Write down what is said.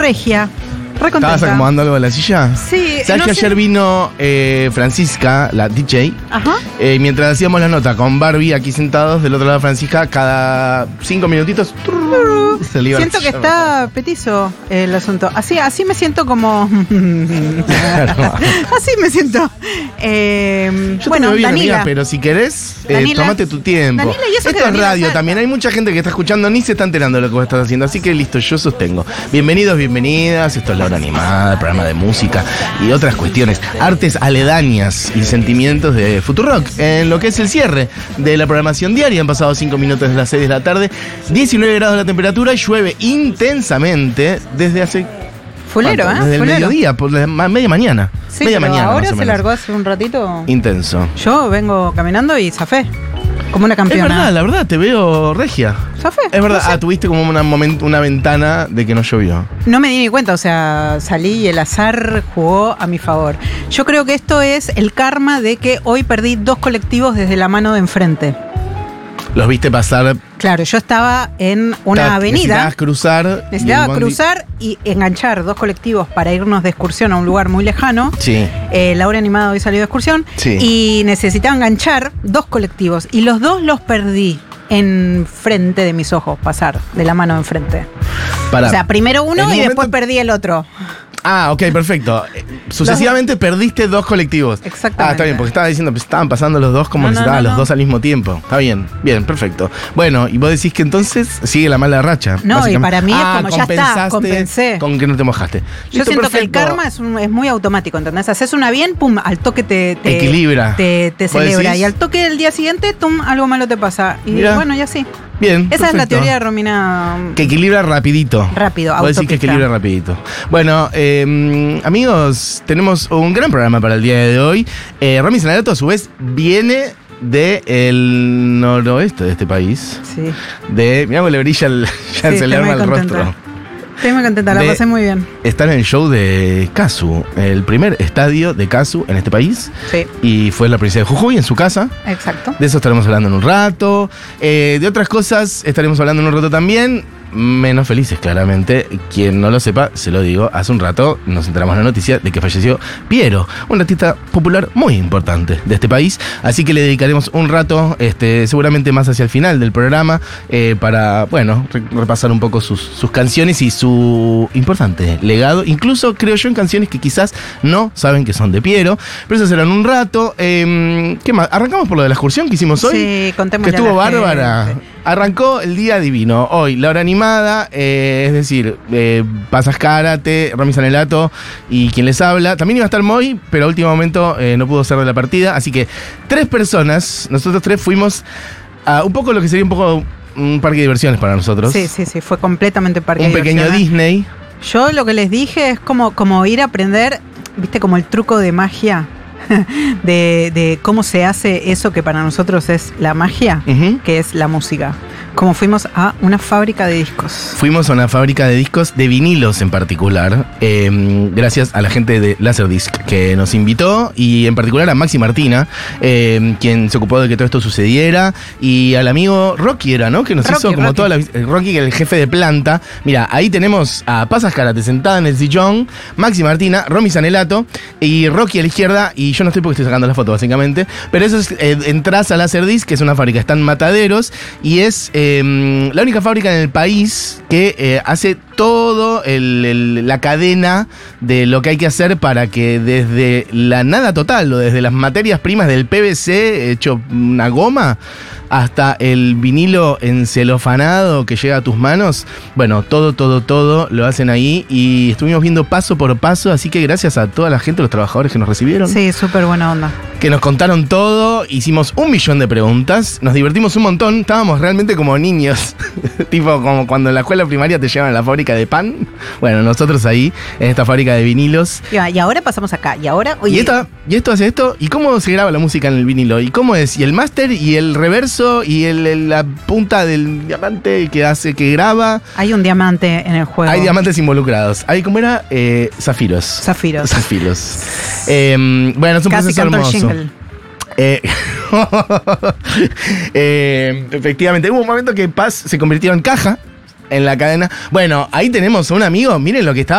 regia. Recontenta. ¿Estabas acomodando algo de la silla? Sí. ¿Sabes que ayer vino Francisca, la DJ? Ajá. Mientras hacíamos la nota con Barbie aquí sentados del otro lado de Francisca, cada 5 minutitos se le iba Siento que está petizo el asunto. Así me siento como... Claro. Así me siento. Yo Bueno, te veo bien, Danila. amiga, pero si querés, Danila. tómate tu tiempo. Danila, ¿y eso que Esto es Danila radio salta? también. Hay mucha gente que está escuchando, ni se está enterando de lo que vos estás haciendo. Así que listo, yo sostengo. Bienvenidos, bienvenidas. Esto es La Hora Animada, el programa de música y otras cuestiones. Artes aledañas y sentimientos de Futurock. En lo que es el cierre de la programación diaria. Han pasado 5 minutos de las 6 de la tarde. 19 grados la temperatura y llueve intensamente desde hace... Fulero, ¿cuánto? Desde el Fulero. mediodía, por la media mañana. Sí, media pero mañana. ahora más o se menos. largó hace un ratito. Intenso. Yo vengo caminando y zafé. Como una Es campeona. verdad, la verdad, te veo regia. Zafé. Es verdad, No sé. tuviste como una ventana de que no llovió. No me di ni cuenta, o sea, salí y el azar jugó a mi favor. Yo creo que esto es el karma de que hoy perdí 2 colectivos desde la mano de enfrente. Los viste pasar. Claro, yo estaba en una avenida. Necesitabas cruzar. y el Necesitaba bondi- cruzar y enganchar 2 colectivos para irnos de excursión a un lugar muy lejano. Sí. La Hora Animada hoy salió de excursión. Sí. Y necesitaba enganchar 2 colectivos. Y los 2 los perdí en frente de mis ojos, pasar de la mano enfrente. Pará. O sea, primero En uno un y después momento- perdí el otro. Ah, ok, perfecto. Sucesivamente perdiste 2 colectivos. Exactamente. Ah, está bien, porque estaba diciendo que estaban pasando los dos como No, necesitaban no, los no. 2 al mismo tiempo. Está bien, bien, perfecto. Bueno, y vos decís que entonces sigue la mala racha. No, y básicamente. para mí es como, ya está, compensaste compensé. Con que no te mojaste. Yo Listo, siento que el perfecto. karma es muy automático, ¿entendés? Haces una bien, pum, al toque te Equilibra. te ¿Vos celebra. decís? Y al toque del día siguiente, tum, algo malo te pasa. Y Mirá. bueno, y así. Bien. Esa es la perfecto. teoría de Romina. Que equilibra rapidito. Rápido, Vos decís que autopista. equilibra rapidito. Bueno, amigos, tenemos un gran programa para el día de hoy. Rami Sanalato, a su vez, viene del noroeste de este país. Sí. Mirá cómo le brilla ya Sí, se le estoy arma muy el contenta. rostro. Estoy muy contenta, la De- pasé muy bien. Está en el show de Casu, el primer estadio de Casu en este país. Sí, Y fue en la provincia de Jujuy, en su casa. exacto. De eso estaremos hablando en un rato. De otras cosas estaremos hablando en un rato también. Menos felices, claramente. Quien no lo sepa, se lo digo. Hace un rato nos enteramos la noticia de que falleció Piero, un artista popular muy importante de este país. Así que le dedicaremos un rato, seguramente más hacia el final del programa, para, bueno, repasar un poco sus canciones y su importante legado. Incluso, creo yo, en canciones que quizás no saben que son de Piero. Pero eso será en un rato. ¿Qué más? Arrancamos por lo de la excursión que hicimos hoy. Sí, contémosle Que estuvo a la bárbara. gente. Arrancó el día divino. Hoy, la hora animada, es decir, Pasas Karate, Rami Sanelato y quien les habla. También iba a estar Moy, pero a último momento no pudo ser de la partida. Así que 3 personas, nosotros 3 fuimos a un poco lo que sería un parque de diversiones para nosotros. Sí, fue completamente parque Un de pequeño diversiones. Disney. Yo lo que les dije es como ir a aprender, viste, como el truco de magia, de cómo se hace eso que para nosotros es la magia, Ujú. que es la música. Como fuimos a una fábrica de discos. Fuimos a una fábrica de discos, de vinilos en particular, gracias a la gente de Laserdisc que nos invitó y en particular a Maxi Martina, quien se ocupó de que todo esto sucediera, y al amigo Rocky era, ¿no? Que nos hizo como Rocky. toda la... Rocky, que era el jefe de planta. Mira, ahí tenemos a Pasas Karate sentada en el sillón, Maxi Martina, Romy Sanelato y Rocky a la izquierda, y yo no estoy porque estoy sacando la foto básicamente, pero eso es, entras a Laserdisc, que es una fábrica, está en Mataderos, y es la única fábrica en el país que hace todo la cadena de lo que hay que hacer para que desde la nada total o desde las materias primas del PVC hecho una goma hasta el vinilo encelofanado que llega a tus manos, bueno, todo lo hacen ahí y estuvimos viendo paso por paso, así que gracias a toda la gente, los trabajadores que nos recibieron, Sí, súper buena onda. que nos contaron todo, hicimos 1 millón de preguntas, nos divertimos un montón, estábamos realmente como niños, tipo como cuando en la escuela primaria te llevan a la fábrica de pan, bueno, nosotros ahí, en esta fábrica de vinilos. Y ahora pasamos acá. Y ahora, oye, Y esto hace esto, ¿y cómo se graba la música en el vinilo? ¿Y cómo es? ¿Y el máster? ¿Y el reverso? ¿Y la punta del diamante que hace, que graba? hay un diamante en el juego. Hay diamantes involucrados. Hay, ¿cómo era? Zafiros. Zafiros. Zafiros. Bueno, es un Casi proceso canto el hermoso. jingle. Efectivamente, hubo un momento que Paz se convirtió en caja en la cadena. Bueno, ahí tenemos a un amigo, miren lo que está